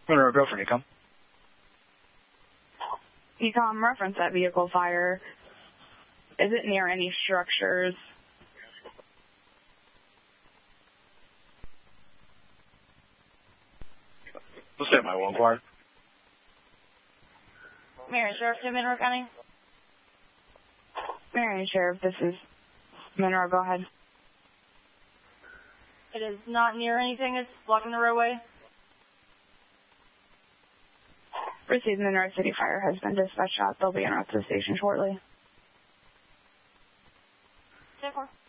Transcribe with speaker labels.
Speaker 1: Monroe, Guilford, Ecom.
Speaker 2: Ecom, reference that vehicle fire. Is it near any structures?
Speaker 1: What's that, my one car?
Speaker 2: Marion Sheriff to Monroe County. Marion Sheriff, this is Monroe. Go ahead.
Speaker 3: It is not near anything. It's blocking the roadway.
Speaker 2: Received. Monroe City Fire has been dispatched out. They'll be en route to the station shortly.
Speaker 3: 10-4.